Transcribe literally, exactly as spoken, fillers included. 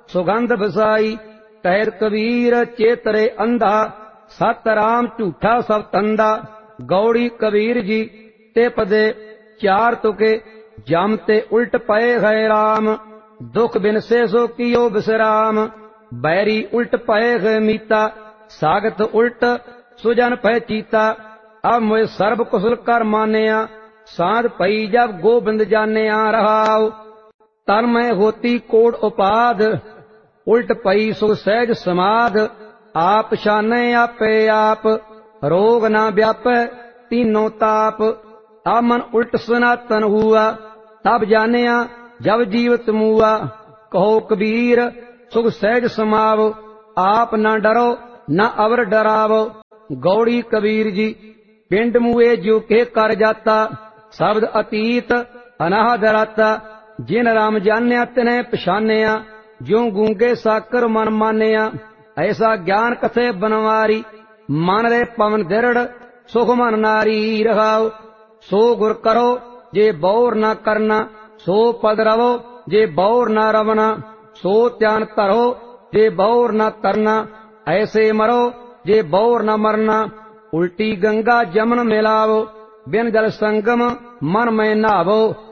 सुगंध बसाई। कहत कबीर चेतरे अंधा, सत राम झूठा सब तंदा। गौड़ी कबीर जी ते पदे चार तुके, जम ते उल्ट पए गए राम। दुख बिन से सो कियो विश्राम, बैरी उल्ट पए गए मीता। सागत उल्ट सुजन पै चीता, अब मोए सर्ब कुशल कर मानिया। सांझ पई जब गोबिंद जानिया रहाओ, तन में होती कोट उपाध। उल्ट पई सो सहज समाध, आप शाने आपे आप। रोग ना व्यापै तीनों ताप, अब मन उल्ट सनातन हुआ। तब जानिया जब जीवत मुआ, कहो कबीर सुख सहज समावो। आप न डरो न अवर डरावो। गौड़ी कबीर जी पिंड मुए जो के कर जाता, शब्द अतीत अनाहद राता। जिन राम जान्या तिन्हें पछानिया, ज्यों गूंगे साकर मन मानिया। ऐसा ज्ञान कथे बनवारी, मन रे पवन दृढ़ सुख मन नारी रहाओ। सो गुर करो जे बौर न करना, सो पद रवो जे बौर न रवना। सो त्यान धरो जे बौर न तरना, ऐसे मरो जे बौर न मरना। उल्टी गंगा जमन मिलावो, बिन जल संगम मन में नहावो।